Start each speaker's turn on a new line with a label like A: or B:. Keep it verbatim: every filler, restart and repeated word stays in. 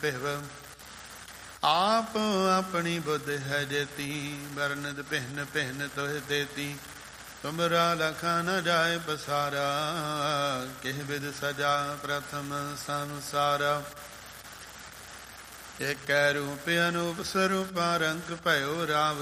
A: ਪਿਹਵ ਆਪ ਆਪਣੀ ਬੁੱਧ ਹੈ ਜੇਤੀ, ਬਰਨਿਤ ਪਿਹਨ ਪਿਹਨ ਤੋਹਿ ਦੇਤੀ। ਤੁਮਰਾ ਲਖਾ ਨ ਜਾਏ ਪਸਾਰਾ, ਕਿਹ ਬਿਦ ਸਜਾ ਪ੍ਰਥਮ ਸੰਸਾਰਾ। ਏਕੈ ਰੂਪ ਅਨੂਪ ਸਰੂਪਾ ਰੰਗ ਭਇਓ ਰਾਵ